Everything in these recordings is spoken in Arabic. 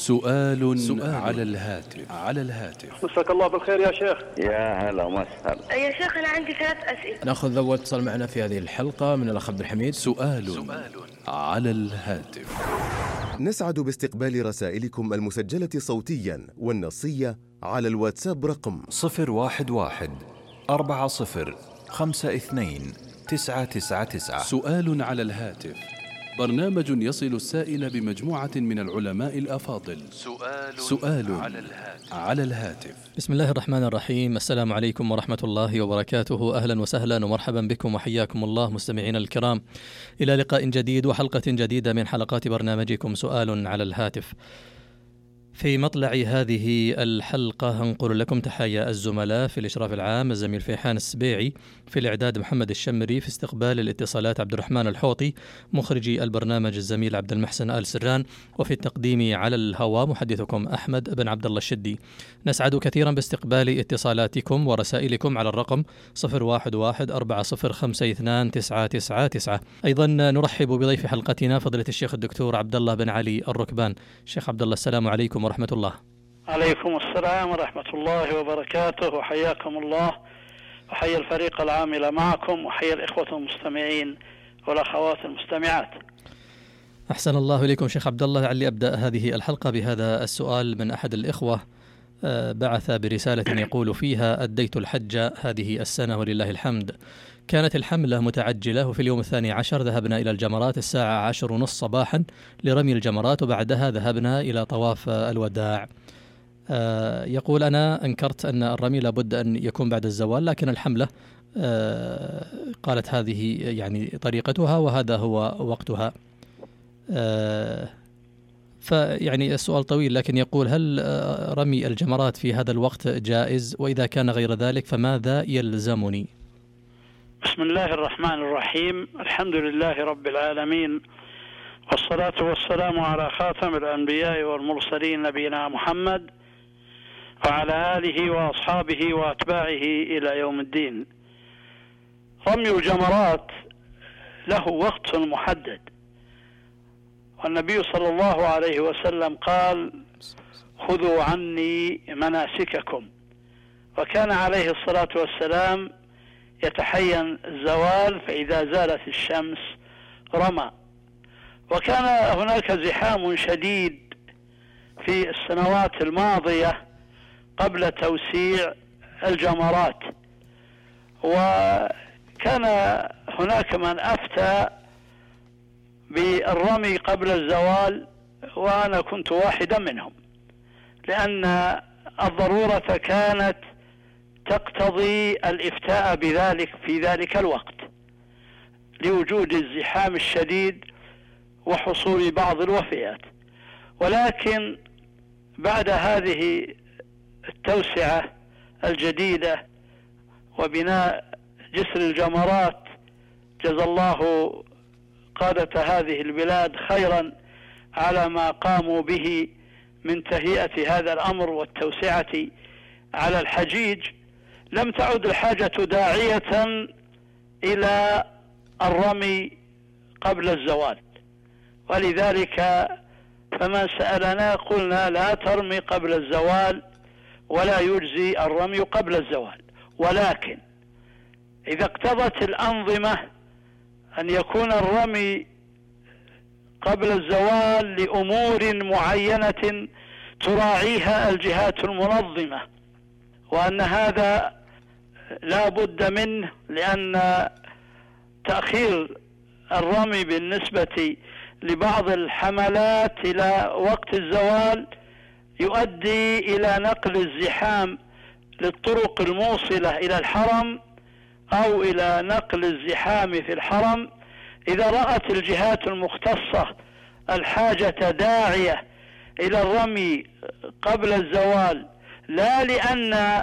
سؤال على الهاتف. مساك الله بالخير يا شيخ. يا هلا وسهلا. يا شيخ أنا عندي 3 أسئلة. نأخذ أول اتصال معنا في هذه الحلقة من الأخ عبد الحميد. سؤال على الهاتف. نسعد باستقبال رسائلكم المسجلة صوتيا والنصية على الواتساب رقم 011-40-52-999. سؤال على الهاتف، برنامج يصل السائل بمجموعة من العلماء الأفاضل. سؤال على الهاتف. بسم الله الرحمن الرحيم. السلام عليكم ورحمة الله وبركاته. أهلا وسهلا ومرحبا بكم وحياكم الله مستمعينا الكرام إلى لقاء جديد وحلقة جديدة من حلقات برنامجكم سؤال على الهاتف. في مطلع هذه الحلقة أنقل لكم تحايا الزملاء في الإشراف العام الزميل فيحان السبيعي، في الإعداد محمد الشمري، في استقبال الاتصالات عبد الرحمن الحوطي، مخرجي البرنامج الزميل عبد المحسن آل سران، وفي التقديم على الهواء محدثكم أحمد بن عبد الله الشدي. نسعد كثيرا باستقبال اتصالاتكم ورسائلكم على الرقم 011-4052-999. أيضا نرحب بضيف حلقتنا فضيلة الشيخ الدكتور عبد الله بن علي الركبان. شيخ عبد الله السلام عليكم ورحمة الله. عليكم السلام ورحمة الله وبركاته، وحياكم الله وحيا الفريق العامل معكم وحيا الإخوة المستمعين والأخوات المستمعات. أحسن الله إليكم شيخ عبد الله. لعلي أبدأ هذه الحلقة بهذا السؤال من أحد الإخوة، بعث برسالة يقول فيها: أديت الحج هذه السنة ولله الحمد. كانت الحملة متعجلة، وفي اليوم 12 ذهبنا إلى الجمرات الساعة 10:30 صباحا لرمي الجمرات، وبعدها ذهبنا إلى طواف الوداع. يقول: أنا أنكرت أن الرمي لابد أن يكون بعد الزوال، لكن الحملة قالت هذه يعني طريقتها وهذا هو وقتها. فيعني السؤال طويل، لكن يقول: هل رمي الجمرات في هذا الوقت جائز؟ وإذا كان غير ذلك فماذا يلزمني؟ بسم الله الرحمن الرحيم. الحمد لله رب العالمين، والصلاة والسلام على خاتم الأنبياء والمرسلين نبينا محمد وعلى آله وأصحابه وأتباعه إلى يوم الدين. رمي الجمرات له وقت محدد، والنبي صلى الله عليه وسلم قال: خذوا عني مناسككم. وكان عليه الصلاة والسلام يتحين الزوال، فإذا زالت الشمس رمى. وكان هناك زحام شديد في السنوات الماضية قبل توسيع الجمرات، وكان هناك من أفتى بالرمي قبل الزوال، وأنا كنت واحدا منهم، لأن الضرورة كانت تقتضي الإفتاء بذلك في ذلك الوقت لوجود الزحام الشديد وحصول بعض الوفيات. ولكن بعد هذه التوسعة الجديدة وبناء جسر الجمرات، جزا الله قادة هذه البلاد خيرا على ما قاموا به من تهيئة هذا الأمر والتوسعة على الحجيج، لم تعد الحاجة داعية إلى الرمي قبل الزوال. ولذلك فمن سألنا قلنا: لا ترمي قبل الزوال، ولا يجزي الرمي قبل الزوال. ولكن إذا اقتضت الأنظمة أن يكون الرمي قبل الزوال لأمور معينة تراعيها الجهات المنظمة، وأن هذا لا بد منه، لأن تأخير الرمي بالنسبة لبعض الحملات إلى وقت الزوال يؤدي إلى نقل الزحام للطرق الموصلة إلى الحرم أو إلى نقل الزحام في الحرم. إذا رأت الجهات المختصة الحاجة داعية إلى الرمي قبل الزوال، لا لأن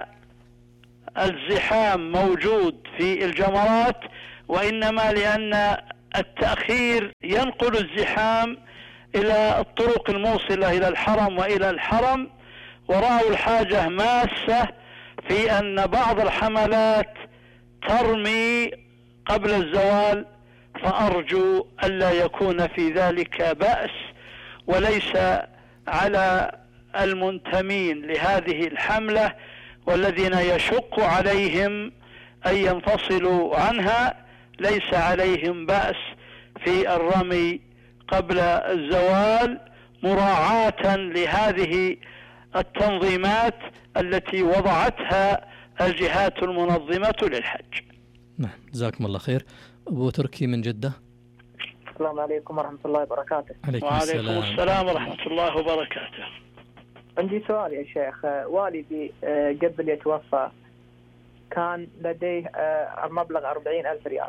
الزحام موجود في الجمرات، وإنما لأن التأخير ينقل الزحام إلى الطرق الموصلة إلى الحرم وإلى الحرم، ورأوا الحاجة ماسة في أن بعض الحملات ترمي قبل الزوال، فأرجو ألا يكون في ذلك بأس، وليس على المنتمين لهذه الحملة والذين يشق عليهم أن ينفصلوا عنها ليس عليهم بأس في الرمي قبل الزوال، مراعاة لهذه التنظيمات التي وضعتها الجهات المنظمة للحج. نعم، جزاكم الله خير. أبو تركي من جدة. السلام عليكم ورحمة الله وبركاته. وعليكم السلام ورحمة الله وبركاته. عندي سؤال يا شيخ. والدي قبل يتوفى كان لديه مبلغ 40,000 ريال،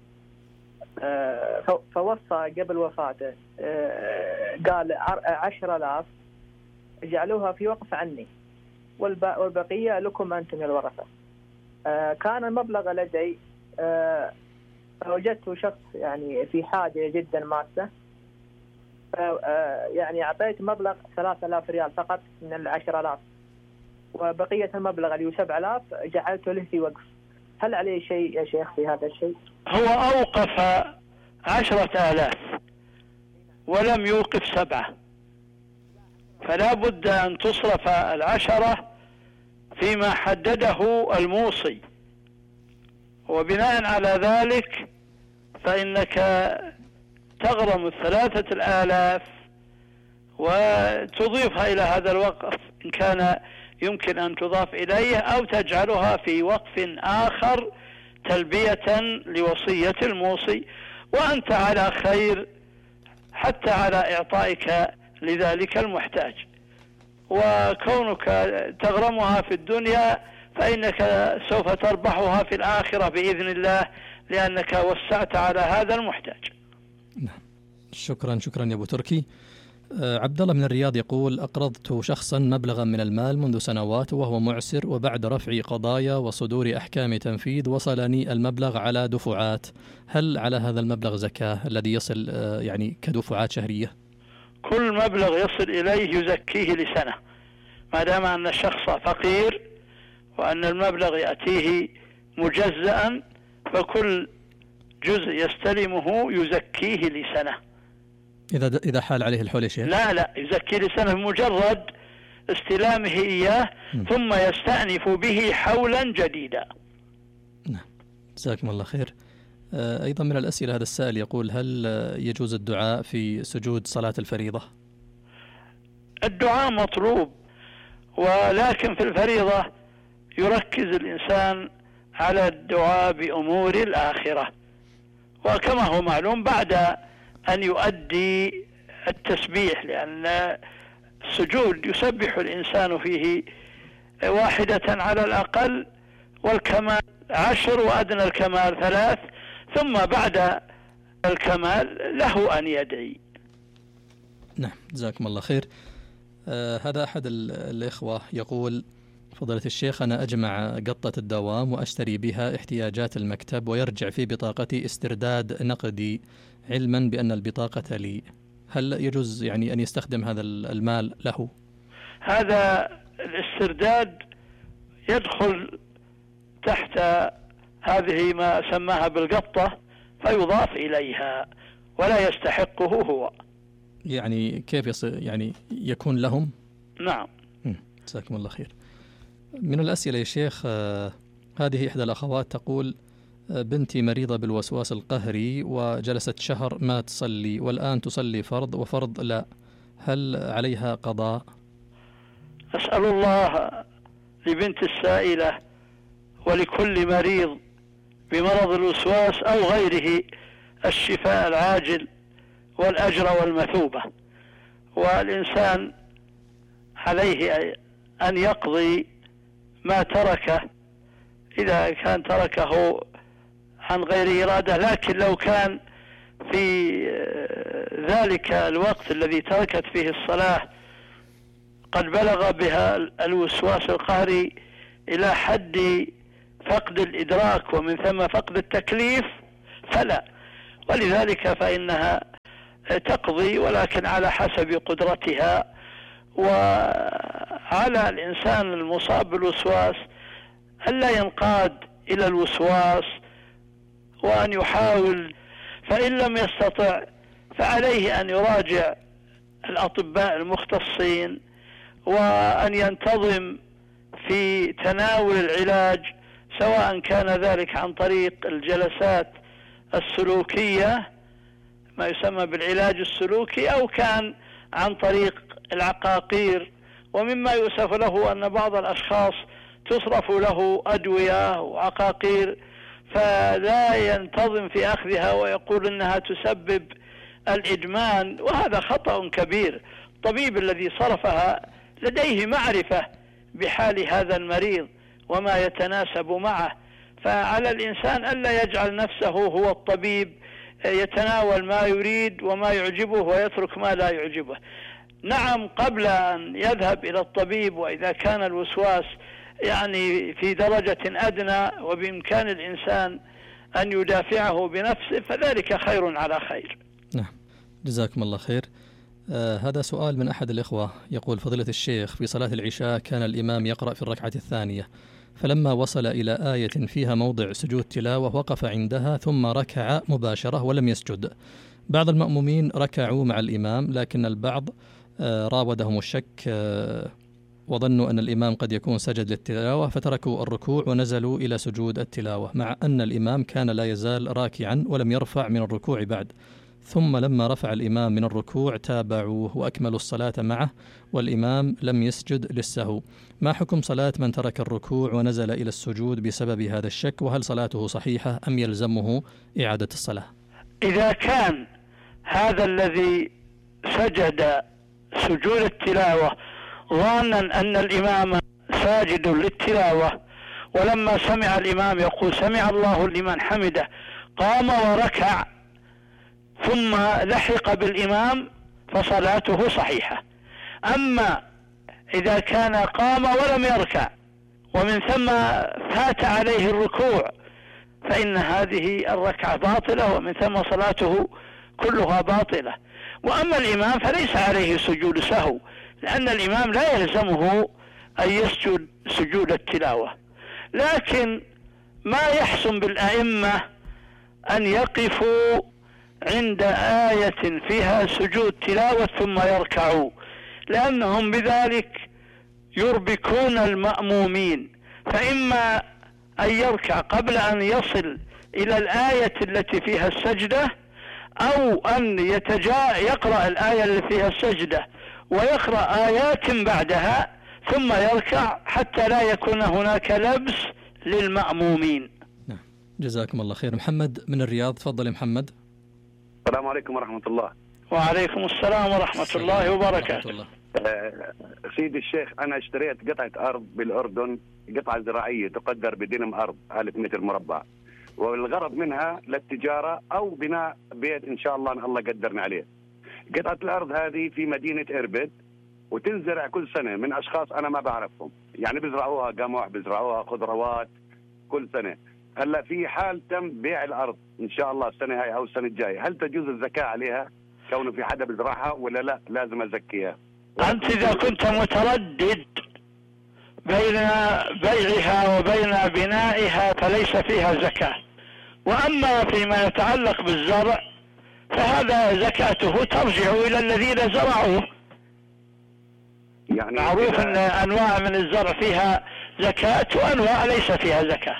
فوصى قبل وفاته قال 10,000 اجعلوها في وقف عني والبقية لكم أنتم الورثة. كان المبلغ لدي، فوجدت شخص يعني في حاجة جدا ماسة، يعني أعطيت مبلغ 3,000 ريال فقط من 10,000، وبقية المبلغ اللي 7,000 جعلته له في وقف. هل عليه شيء يا شيخ في هذا الشيء؟ هو أوقف 10,000 ولم يوقف 7، فلا بد أن تصرف 10 فيما حدده الموصي، وبناء على ذلك فإنك تغرم 3,000 وتضيفها إلى هذا الوقف إن كان يمكن أن تضاف إليه، أو تجعلها في وقف آخر تلبية لوصية الموصي، وأنت على خير حتى على إعطائك لذلك المحتاج. وكونك تغرمها في الدنيا فإنك سوف تربحها في الآخرة بإذن الله، لأنك وسعت على هذا المحتاج. نعم، شكرا يا أبو تركي. عبد الله من الرياض يقول: أقرضت شخصا مبلغا من المال منذ سنوات وهو معسر، وبعد رفع قضايا وصدور أحكام تنفيذ وصلني المبلغ على دفعات، هل على هذا المبلغ زكاة الذي يصل يعني كدفعات شهرية؟ كل مبلغ يصل إليه يزكيه لسنة، ما دام أن الشخص فقير وأن المبلغ يأتيه مجزأ، فكل جزء يستلمه يزكيه لسنة. إذا حال عليه الحول يا شيخ؟ لا يزكيه لسنة بمجرد استلامه إياه، ثم يستأنف به حولا جديدا. نعم، جزاكم الله خير. أيضا من الأسئلة هذا السائل يقول: هل يجوز الدعاء في سجود صلاة الفريضة؟ الدعاء مطلوب، ولكن في الفريضة يركز الإنسان على الدعاء بأمور الآخرة، وكما هو معلوم بعد أن يؤدي التسبيح، لأن السجود يسبح الإنسان فيه 1 على الأقل، والكمال 10 وأدنى الكمال 3، ثم بعد الكمال له أن يدعي. نعم، جزاكم الله خير. هذا أحد الإخوة يقول: فضيلة الشيخ، أنا أجمع قطة الدوام وأشتري بها احتياجات المكتب، ويرجع في بطاقتي استرداد نقدي علما بأن البطاقة لي، هل يجوز يعني أن يستخدم هذا المال له؟ هذا الاسترداد يدخل تحت هذه ما سماها بالقطة، فيضاف إليها ولا يستحقه هو. يعني كيف يصير يعني يكون لهم؟ نعم. جزاكم الله خير. من الأسئلة يا شيخ، هذه إحدى الأخوات تقول: بنتي مريضة بالوسواس القهري وجلست شهر ما تصلي، والآن تصلي فرض وفرض لا، هل عليها قضاء؟ أسأل الله لبنت السائلة ولكل مريض بمرض الوسواس أو غيره الشفاء العاجل والأجر والمثوبة، والإنسان عليه أن يقضي ما تركه إذا كان تركه عن غير إرادة، لكن لو كان في ذلك الوقت الذي تركت فيه الصلاة قد بلغ بها الوسواس القهري إلى حد فقد الإدراك ومن ثم فقد التكليف فلا، ولذلك فإنها تقضي، ولكن على حسب قدرتها. وعلى الإنسان المصاب بالوسواس ألا ينقاد إلى الوسواس وأن يحاول، فإن لم يستطع فعليه أن يراجع الأطباء المختصين، وأن ينتظم في تناول العلاج، سواء كان ذلك عن طريق الجلسات السلوكية ما يسمى بالعلاج السلوكي، أو كان عن طريق العقاقير. ومما يؤسف له أن بعض الأشخاص تصرف له أدوية وعقاقير فلا ينتظم في أخذها ويقول أنها تسبب الإدمان، وهذا خطأ كبير. الطبيب الذي صرفها لديه معرفة بحال هذا المريض وما يتناسب معه، فعلى الإنسان ألا يجعل نفسه هو الطبيب، يتناول ما يريد وما يعجبه ويترك ما لا يعجبه. نعم، قبل أن يذهب إلى الطبيب، وإذا كان الوسواس يعني في درجة أدنى وبإمكان الإنسان أن يدافعه بنفسه فذلك خير على خير. نعم، جزاكم الله خير. هذا سؤال من أحد الإخوة يقول: فضيلة الشيخ، في صلاة العشاء كان الإمام يقرأ في الركعة الثانية، فلما وصل إلى آية فيها موضع سجود تلاوة وقف عندها ثم ركع مباشرة ولم يسجد. بعض المأمومين ركعوا مع الإمام، لكن البعض راودهم الشك وظنوا أن الإمام قد يكون سجد للتلاوة فتركوا الركوع ونزلوا إلى سجود التلاوة، مع أن الإمام كان لا يزال راكعا ولم يرفع من الركوع بعد. ثم لما رفع الإمام من الركوع تابعوه وأكملوا الصلاة معه، والإمام لم يسجد للسهو. ما حكم صلاة من ترك الركوع ونزل إلى السجود بسبب هذا الشك؟ وهل صلاته صحيحة أم يلزمه إعادة الصلاة؟ إذا كان هذا الذي سجد سجود التلاوة ظانا أن الإمام ساجد للتلاوة، ولما سمع الإمام يقول سمع الله لمن حمده قام وركع ثم لحق بالإمام فصلاته صحيحة. أما إذا كان قام ولم يركع ومن ثم فات عليه الركوع فإن هذه الركعة باطلة ومن ثم صلاته كلها باطلة. وأما الإمام فليس عليه سجود سهو، لأن الإمام لا يلزمه أن يسجد سجود التلاوة، لكن ما يحسن بالأئمة أن يقفوا عند آية فيها سجود تلاوة ثم يركعوا، لأنهم بذلك يربكون المأمومين، فإما أن يركع قبل أن يصل إلى الآية التي فيها السجدة، أو أن يقرأ الآية التي فيها السجدة ويقرأ آيات بعدها ثم يركع حتى لا يكون هناك لبس للمأمومين. نعم، جزاكم الله خير. محمد من الرياض، تفضل يا محمد. السلام عليكم ورحمة الله. وعليكم السلام ورحمة الله وبركاته. سيدي الشيخ، أنا اشتريت قطعة أرض بالأردن، قطعة زراعية تقدر بدنم أرض 1000 متر مربع، والغرض منها للتجارة أو بناء بيت إن شاء الله أن الله قدرنا عليه. قطعة الأرض هذه في مدينة إربد، وتنزرع كل سنة من أشخاص أنا ما بعرفهم، يعني بزرعوها قمح، بزرعوها خضروات كل سنة. هلا في حال تم بيع الأرض إن شاء الله السنة هاي أو السنة الجاية، هل تجوز الزكاة عليها كونه في حدا بزرعها ولا لا لازم أزكيها؟ أنت إذا كنت متردد بين بيعها وبين بنائها فليس فيها زكاة. وأما فيما يتعلق بالزرع فهذا زكاته ترجع إلى الذين زرعوه. يعني معروف أن أنواع من الزرع فيها زكاة وأنواع ليس فيها زكاة.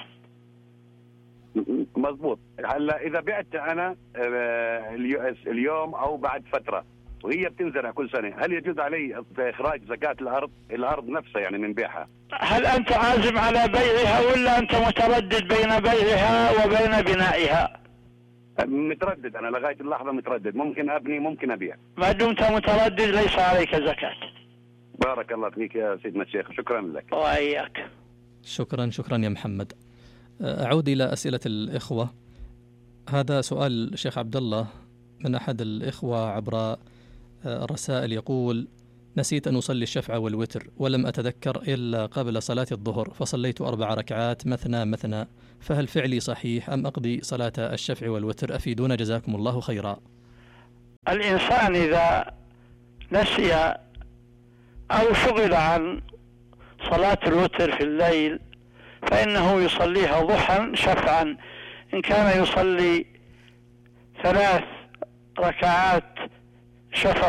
مضبوط. هلا إذا بعت أنا اليوم أو بعد فترة وهي بتنزرع كل سنة، هل يجوز علي إخراج زكاة الأرض نفسها يعني من بيعها؟ هل أنت عازم على بيعها ولا أنت متردد بين بيعها وبين بنائها؟ متردد أنا لغاية اللحظة متردد، ممكن أبني ممكن أبيع. ما دمت متردد ليس عليك زكاة. بارك الله فيك يا سيدنا الشيخ، شكرا لك. وإياك. شكرا يا محمد. أعود إلى أسئلة الإخوة. هذا سؤال الشيخ عبد الله من أحد الإخوة عبر الرسائل، يقول: نسيت أن أصلي الشفع والوتر ولم أتذكر إلا قبل صلاة الظهر، فصليت 4 ركعات مثنى، فهل فعلي صحيح أم أقضي صلاة الشفع والوتر؟ أفيدونا جزاكم الله خيرا. الإنسان إذا نسي أو شغل عن صلاة الوتر في الليل فإنه يصليها ضحى شفعا. إن كان يصلي 3 ركعات شفع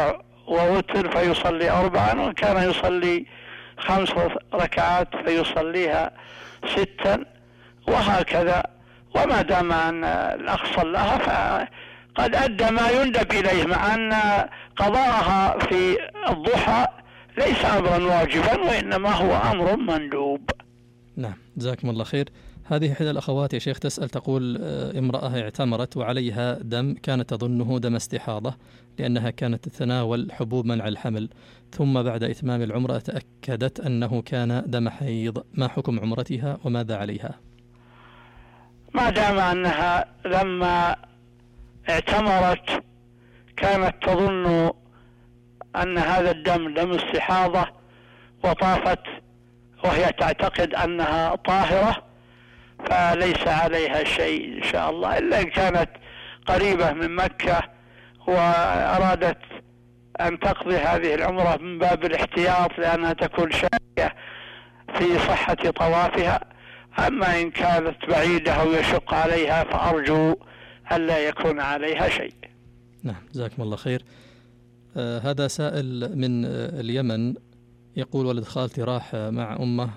ووتر فيصلي 4، وإن كان يصلي 5 ركعات فيصليها 6، وهكذا. وما دام أن الأخ صلىها فقد أدى ما يندب إليه، مع أن قضاءها في الضحى ليس أمرا واجبا، وإنما هو أمر مندوب. نعم، جزاكم الله خير. هذه إحدى الأخوات يا شيخ تسأل، تقول امرأة اعتمرت وعليها دم كانت تظنه دم استحاضة لأنها كانت تتناول حبوب منع الحمل، ثم بعد إتمام العمرة تأكدت أنه كان دم حيض، ما حكم عمرتها وماذا عليها؟ ما دام أنها لما اعتمرت كانت تظن أن هذا الدم دم استحاضة وطافت وهي تعتقد أنها طاهرة، فليس عليها شيء إن شاء الله، إلا إن كانت قريبة من مكة وأرادت أن تقضي هذه العمرة من باب الاحتياط لأنها تكون شاكة في صحة طوافها. أما إن كانت بعيدة أو يشق عليها فأرجو ألا يكون عليها شيء. نعم، جزاكم الله خير. هذا سائل من اليمن يقول ولد خالتي راح مع أمه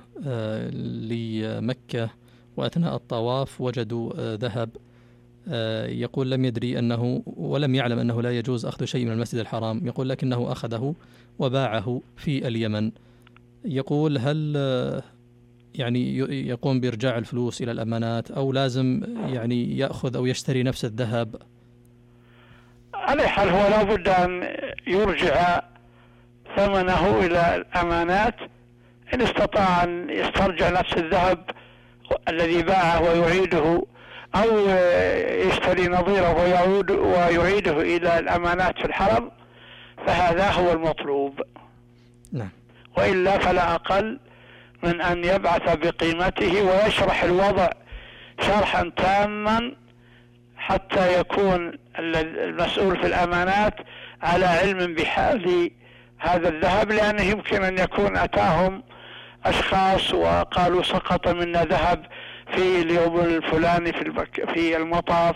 لمكة، وأثناء الطواف وجدوا ذهب، يقول لم يدري أنه ولم يعلم أنه لا يجوز أخذ شيء من المسجد الحرام، يقول لكنه أخذه وباعه في اليمن. يقول هل يعني يقوم بإرجاع الفلوس إلى الأمانات أو لازم يعني يأخذ أو يشتري نفس الذهب؟ على حال هو لابد أن يرجع ثمنه إلى الأمانات، إن استطاع أن يسترجع نفس الذهب الذي باعه ويعيده، أو يشتري نظيره ويعيده إلى الأمانات في الحرم، فهذا هو المطلوب. نعم. وإلا فلا أقل من أن يبعث بقيمته ويشرح الوضع شرحا تاما حتى يكون المسؤول في الأمانات على علم بحال هذا الذهب، لأنه يمكن أن يكون أتاهم أشخاص وقالوا سقط منا ذهب في اليوم الفلاني في المطاف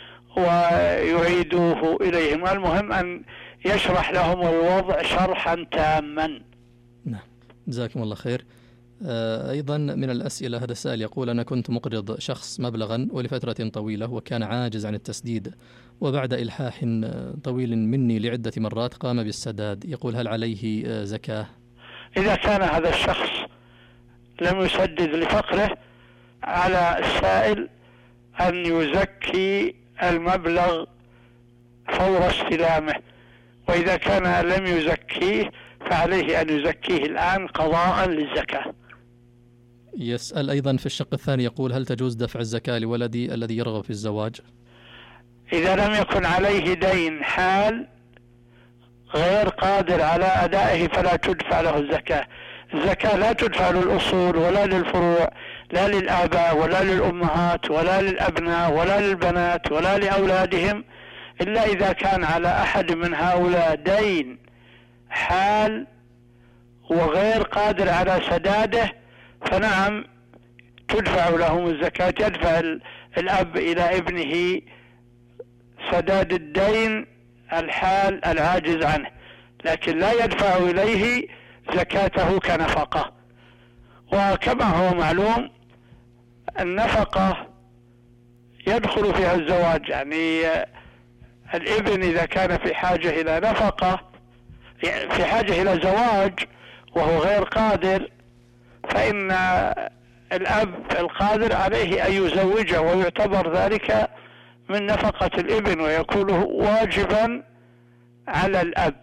ويعيدوه إليهم. المهم أن يشرح لهم الوضع شرحا تاما. نعم، جزاكم الله خير. أيضا من الأسئلة هذا السائل يقول أنا كنت مقرض شخص مبلغا ولفترة طويلة وكان عاجز عن التسديد، وبعد إلحاح طويل مني لعدة مرات قام بالسداد، يقول هل عليه زكاة؟ إذا كان هذا الشخص لم يسدد لفقره على السائل أن يزكي المبلغ فور استلامه، وإذا كان لم يزكيه فعليه أن يزكيه الآن قضاء للزكاة. يسأل أيضا في الشق الثاني يقول هل تجوز دفع الزكاة لولدي الذي يرغب في الزواج؟ إذا لم يكن عليه دين حال غير قادر على أدائه فلا تدفع له الزكاة. الزكاة لا تدفع للأصول ولا للفروع، لا للآباء ولا للأمهات ولا للأبناء ولا للبنات ولا لأولادهم، إلا إذا كان على أحد من هؤلاء دين حال وغير قادر على سداده، فنعم تدفع لهم الزكاة. يدفع الأب إلى ابنه سداد الدين الحال العاجز عنه، لكن لا يدفع إليه زكاته كنفقة. وكما هو معلوم النفقة يدخل فيها الزواج، يعني الابن إذا كان في حاجة إلى نفقة، في حاجة إلى زواج وهو غير قادر، فإن الأب القادر عليه أن يزوجه، ويعتبر ذلك من نفقة الابن ويكون واجبا على الأب.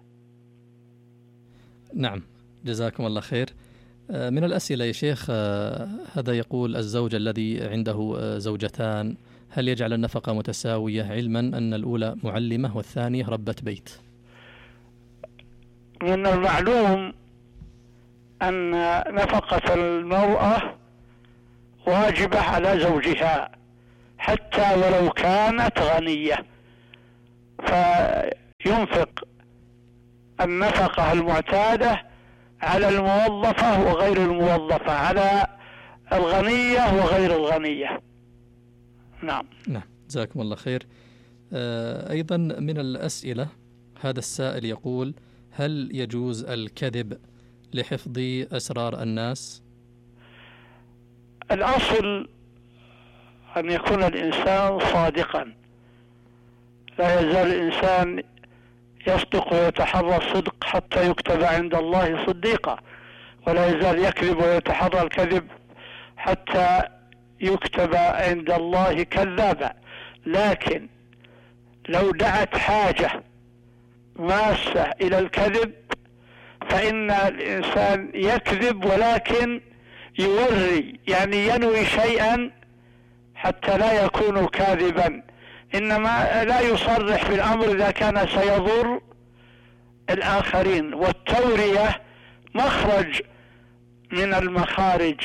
نعم، جزاكم الله خير. من الأسئلة يا شيخ هذا يقول الزوج الذي عنده زوجتان هل يجعل النفقة متساوية، علما أن الأولى معلمة والثانية ربة بيت؟ من المعلوم أن نفقة المرأة واجبة على زوجها حتى ولو كانت غنية، فينفق النفقة المعتادة على الموظفة وغير الموظفة، على الغنية وغير الغنية. نعم. نعم، جزاكم الله خير. أيضا من الأسئلة هذا السائل يقول هل يجوز الكذب لحفظ أسرار الناس؟ الأصل أن يكون الإنسان صادقا، لا يزال الإنسان يصدق ويتحرى الصدق حتى يكتب عند الله صديقا، ولا يزال يكذب ويتحرى الكذب حتى يكتب عند الله كذابا. لكن لو دعت حاجة ماسة إلى الكذب فإن الإنسان يكذب، ولكن يوري، يعني ينوي شيئا حتى لا يكون كاذبا، إنما لا يصرح بالأمر إذا كان سيضر الآخرين. والتورية مخرج من المخارج،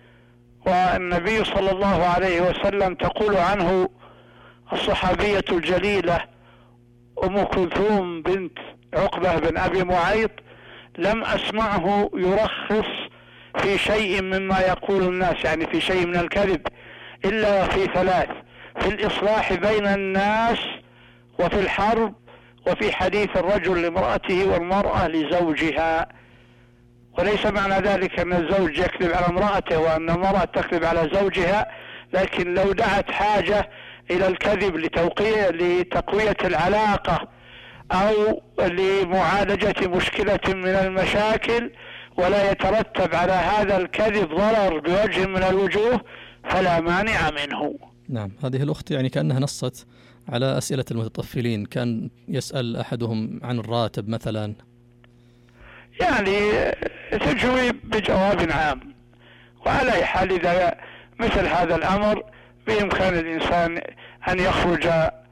والنبي صلى الله عليه وسلم تقول عنه الصحابية الجليلة أم كلثوم بنت عقبة بن أبي معيط: لم أسمعه يرخص في شيء مما يقول الناس، يعني في شيء من الكذب، إلا في ثلاث: في الإصلاح بين الناس، وفي الحرب، وفي حديث الرجل لامرأته والمرأة لزوجها. وليس معنى ذلك أن الزوج يكذب على امرأته وأن المرأة تكذب على زوجها، لكن لو دعت حاجة إلى الكذب لتقوية العلاقة أو لمعالجة مشكلة من المشاكل ولا يترتب على هذا الكذب ضرر بوجه من الوجوه فلا مانع منه. نعم، هذه الأخت يعني كأنها نصت على أسئلة المتطفلين، كان يسأل أحدهم عن الراتب مثلا، يعني تجوي بجواب عام. وعلى أي حال إذا مثل هذا الأمر بإمكان الإنسان أن يخرج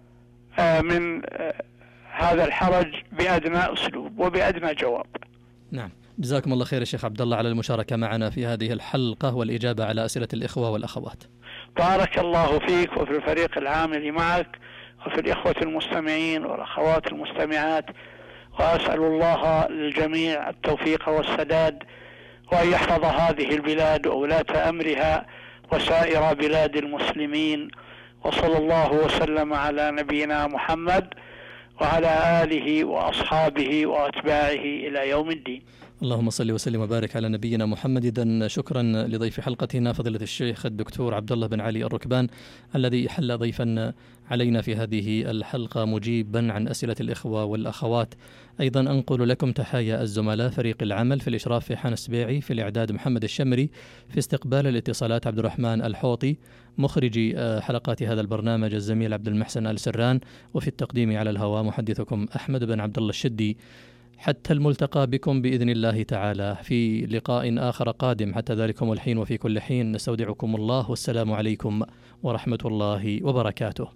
من هذا الحرج بأدنى أسلوب وبأدنى جواب. نعم، جزاكم الله خير الشيخ عبد الله على المشاركة معنا في هذه الحلقة والإجابة على أسئلة الإخوة والأخوات. بارك الله فيك وفي الفريق العامل معك وفي الإخوة المستمعين والأخوات المستمعات، وأسأل الله للجميع التوفيق والسداد، وأن يحفظ هذه البلاد وولاة أمرها وسائر بلاد المسلمين، وصلى الله وسلم على نبينا محمد وعلى آله وأصحابه وأتباعه إلى يوم الدين. اللهم صل وسلم وبارك على نبينا محمد. إذن شكرا لضيف حلقتنا فضيلة الشيخ الدكتور عبد الله بن علي الركبان الذي حل ضيفا علينا في هذه الحلقة مجيبا عن أسئلة الإخوة والأخوات. أيضا أنقل لكم تحايا الزملاء فريق العمل في الإشراف في حان سبيعي، في الإعداد محمد الشمري، في استقبال الاتصالات عبد الرحمن الحوطي، مخرجي حلقات هذا البرنامج الزميل عبد المحسن آل سران، وفي التقديم على الهواء محدثكم أحمد بن عبد الله الشدي. حتى الملتقى بكم بإذن الله تعالى في لقاء آخر قادم، حتى ذلكم الحين وفي كل حين نستودعكم الله، والسلام عليكم ورحمة الله وبركاته.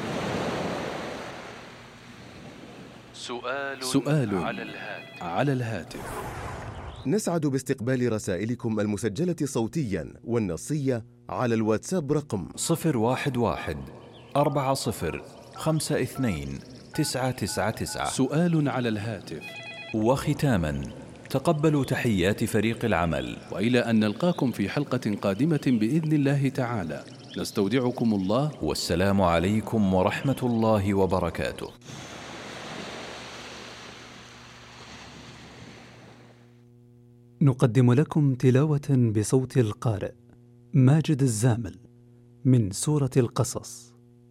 سؤال على الهاتف. نسعد باستقبال رسائلكم المسجلة صوتيا والنصية على الواتساب رقم 011-40-52-999. سؤال على الهاتف. وختاما، تقبلوا تحيات فريق العمل، وإلى أن نلقاكم في حلقة قادمة بإذن الله تعالى، نستودعكم الله، والسلام عليكم ورحمة الله وبركاته. نقدم لكم تلاوة بصوت القارئ ماجد الزامل من سورة القصص.